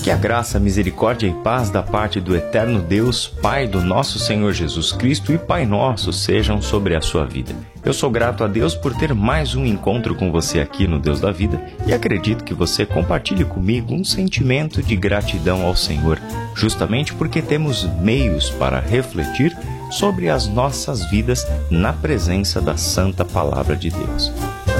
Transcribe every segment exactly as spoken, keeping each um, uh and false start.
Que a graça, misericórdia e paz da parte do eterno Deus, Pai do nosso Senhor Jesus Cristo e Pai nosso sejam sobre a sua vida. Eu sou grato a Deus por ter mais um encontro com você aqui no Deus da Vida e acredito que você compartilhe comigo um sentimento de gratidão ao Senhor, justamente porque temos meios para refletir sobre as nossas vidas na presença da Santa Palavra de Deus.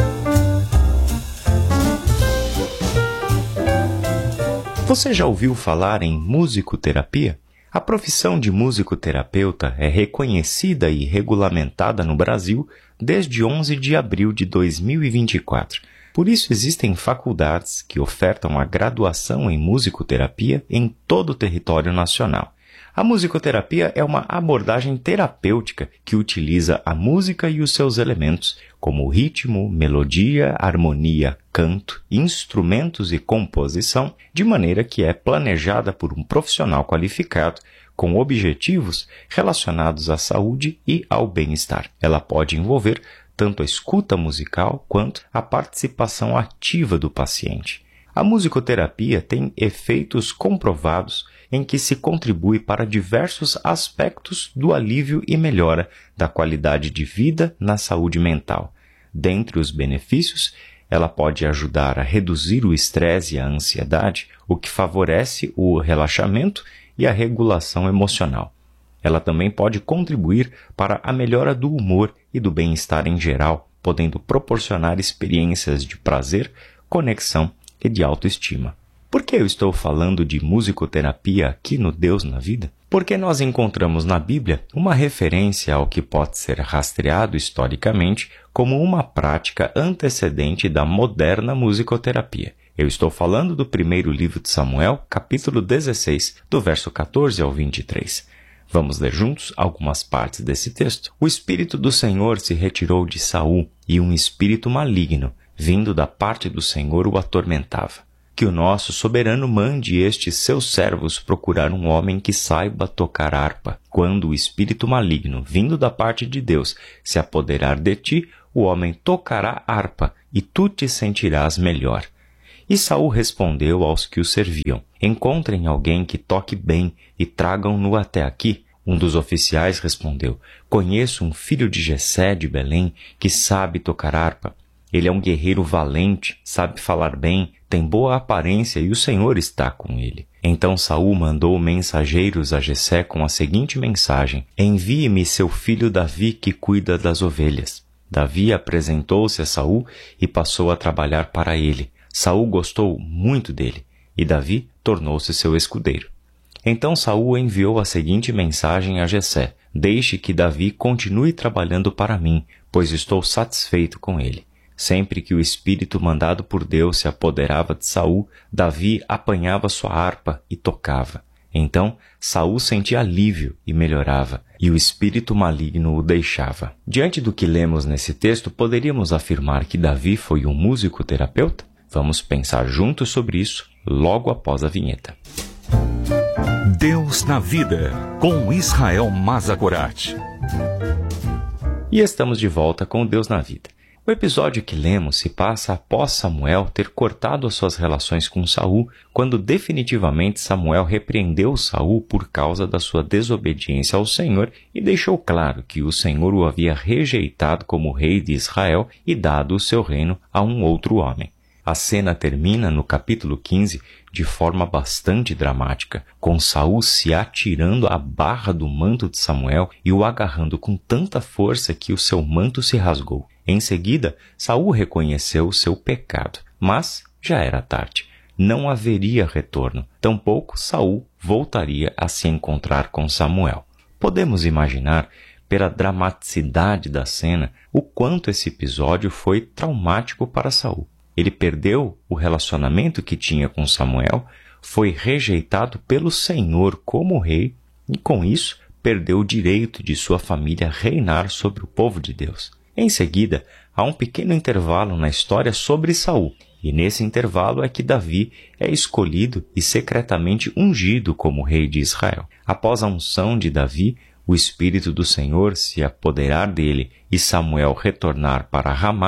Você já ouviu falar em musicoterapia? A profissão de musicoterapeuta é reconhecida e regulamentada no Brasil desde onze de abril de dois mil e vinte e quatro. Por isso existem faculdades que ofertam a graduação em musicoterapia em todo o território nacional. A musicoterapia é uma abordagem terapêutica que utiliza a música e os seus elementos, como ritmo, melodia, harmonia, canto, instrumentos e composição, de maneira que é planejada por um profissional qualificado, com objetivos relacionados à saúde e ao bem-estar. Ela pode envolver tanto a escuta musical quanto a participação ativa do paciente. A musicoterapia tem efeitos comprovados em que se contribui para diversos aspectos do alívio e melhora da qualidade de vida na saúde mental. Dentre os benefícios, ela pode ajudar a reduzir o estresse e a ansiedade, o que favorece o relaxamento e a regulação emocional. Ela também pode contribuir para a melhora do humor e do bem-estar em geral, podendo proporcionar experiências de prazer, conexão e de autoestima. Por que eu estou falando de musicoterapia aqui no Deus na Vida? Porque nós encontramos na Bíblia uma referência ao que pode ser rastreado historicamente como uma prática antecedente da moderna musicoterapia. Eu estou falando do primeiro livro de Samuel, capítulo dezesseis, do verso catorze ao vinte e três. Vamos ler juntos algumas partes desse texto. O Espírito do Senhor se retirou de Saul, e um espírito maligno, vindo da parte do Senhor, o atormentava. Que o nosso soberano mande estes seus servos procurar um homem que saiba tocar harpa. Quando o espírito maligno, vindo da parte de Deus, se apoderar de ti, o homem tocará harpa, e tu te sentirás melhor. E Saul respondeu aos que o serviam: encontrem alguém que toque bem e tragam-no até aqui. Um dos oficiais respondeu: conheço um filho de Jessé de Belém que sabe tocar harpa. Ele é um guerreiro valente, sabe falar bem, tem boa aparência e o Senhor está com ele. Então Saul mandou mensageiros a Jessé com a seguinte mensagem: envie-me seu filho Davi que cuida das ovelhas. Davi apresentou-se a Saul e passou a trabalhar para ele. Saul gostou muito dele e Davi tornou-se seu escudeiro. Então Saul enviou a seguinte mensagem a Jessé: deixe que Davi continue trabalhando para mim, pois estou satisfeito com ele. Sempre que o espírito mandado por Deus se apoderava de Saul, Davi apanhava sua harpa e tocava. Então Saul sentia alívio e melhorava, e o espírito maligno o deixava. Diante do que lemos nesse texto, poderíamos afirmar que Davi foi um musicoterapeuta? Vamos pensar juntos sobre isso logo após a vinheta. Deus na Vida, com Israel Mazagorat. E estamos de volta com Deus na Vida. O episódio que lemos se passa após Samuel ter cortado as suas relações com Saul, quando definitivamente Samuel repreendeu Saul por causa da sua desobediência ao Senhor e deixou claro que o Senhor o havia rejeitado como rei de Israel e dado o seu reino a um outro homem. A cena termina no capítulo quinze de forma bastante dramática, com Saul se atirando à barra do manto de Samuel e o agarrando com tanta força que o seu manto se rasgou. Em seguida, Saul reconheceu o seu pecado, mas já era tarde. Não haveria retorno, tampouco Saul voltaria a se encontrar com Samuel. Podemos imaginar, pela dramaticidade da cena, o quanto esse episódio foi traumático para Saul. Ele perdeu o relacionamento que tinha com Samuel, foi rejeitado pelo Senhor como rei e, com isso, perdeu o direito de sua família reinar sobre o povo de Deus. Em seguida, há um pequeno intervalo na história sobre Saul, e nesse intervalo é que Davi é escolhido e secretamente ungido como rei de Israel. Após a unção de Davi, o Espírito do Senhor se apoderar dele e Samuel retornar para Ramá,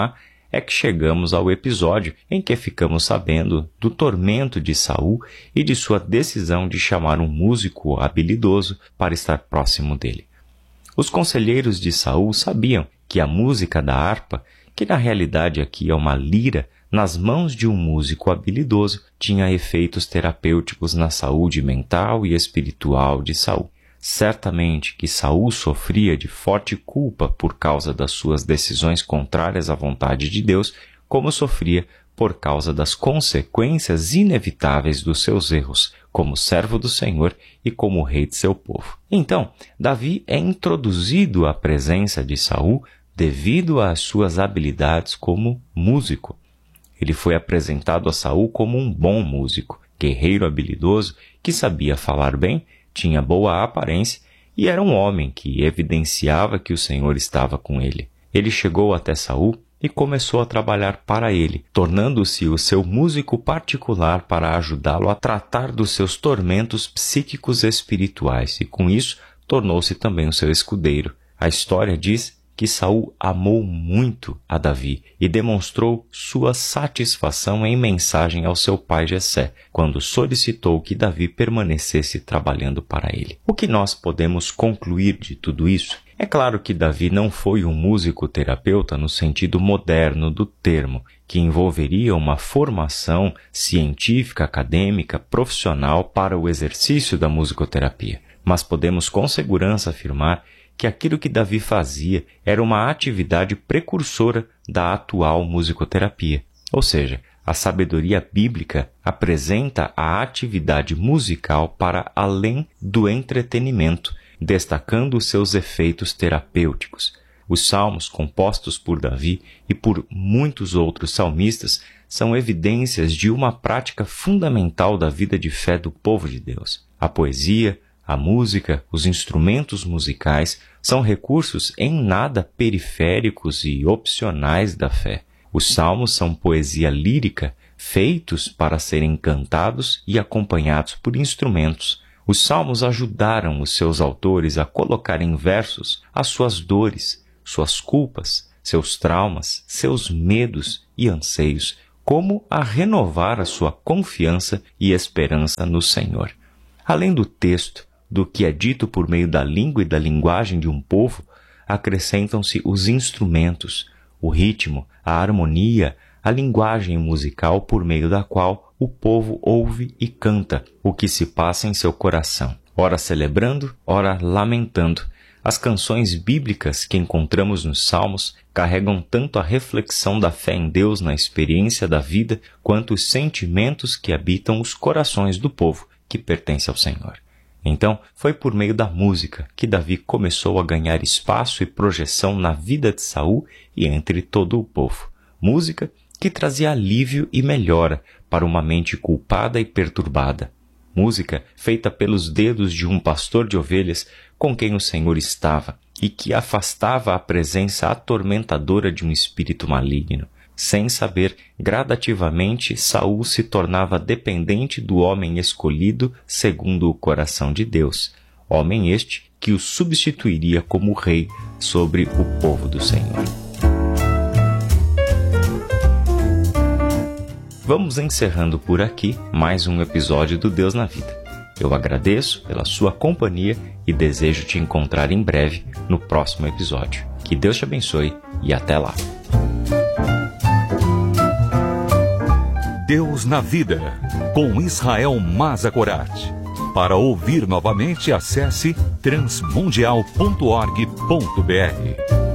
é que chegamos ao episódio em que ficamos sabendo do tormento de Saul e de sua decisão de chamar um músico habilidoso para estar próximo dele. Os conselheiros de Saul sabiam que a música da harpa, que na realidade aqui é uma lira, nas mãos de um músico habilidoso, tinha efeitos terapêuticos na saúde mental e espiritual de Saul. Certamente que Saul sofria de forte culpa por causa das suas decisões contrárias à vontade de Deus, como sofria por causa das consequências inevitáveis dos seus erros, como servo do Senhor e como rei de seu povo. Então, Davi é introduzido à presença de Saul devido às suas habilidades como músico. Ele foi apresentado a Saul como um bom músico, guerreiro habilidoso, que sabia falar bem, tinha boa aparência e era um homem que evidenciava que o Senhor estava com ele. Ele chegou até Saul e começou a trabalhar para ele, tornando-se o seu músico particular para ajudá-lo a tratar dos seus tormentos psíquicos espirituais e, com isso, tornou-se também o seu escudeiro. A história diz que Saul amou muito a Davi e demonstrou sua satisfação em mensagem ao seu pai Jessé, quando solicitou que Davi permanecesse trabalhando para ele. O que nós podemos concluir de tudo isso? É claro que Davi não foi um músico-terapeuta no sentido moderno do termo, que envolveria uma formação científica, acadêmica, profissional para o exercício da musicoterapia. Mas podemos com segurança afirmar que aquilo que Davi fazia era uma atividade precursora da atual musicoterapia. Ou seja, a sabedoria bíblica apresenta a atividade musical para além do entretenimento, destacando seus efeitos terapêuticos. Os salmos compostos por Davi e por muitos outros salmistas são evidências de uma prática fundamental da vida de fé do povo de Deus. A poesia, a música, os instrumentos musicais são recursos em nada periféricos e opcionais da fé. Os salmos são poesia lírica, feitos para serem cantados e acompanhados por instrumentos. Os salmos ajudaram os seus autores a colocar em versos as suas dores, suas culpas, seus traumas, seus medos e anseios, como a renovar a sua confiança e esperança no Senhor. Além do texto, do que é dito por meio da língua e da linguagem de um povo, acrescentam-se os instrumentos, o ritmo, a harmonia, a linguagem musical por meio da qual o povo ouve e canta o que se passa em seu coração, ora celebrando, ora lamentando. As canções bíblicas que encontramos nos Salmos carregam tanto a reflexão da fé em Deus na experiência da vida, quanto os sentimentos que habitam os corações do povo que pertence ao Senhor. Então, foi por meio da música que Davi começou a ganhar espaço e projeção na vida de Saul e entre todo o povo. Música que trazia alívio e melhora para uma mente culpada e perturbada. Música feita pelos dedos de um pastor de ovelhas com quem o Senhor estava e que afastava a presença atormentadora de um espírito maligno. Sem saber, gradativamente, Saul se tornava dependente do homem escolhido segundo o coração de Deus, homem este que o substituiria como rei sobre o povo do Senhor. Vamos encerrando por aqui mais um episódio do Deus na Vida. Eu agradeço pela sua companhia e desejo te encontrar em breve no próximo episódio. Que Deus te abençoe e até lá. Deus na Vida, com Israel Mazakorat. Para ouvir novamente, acesse transmundial ponto org ponto br.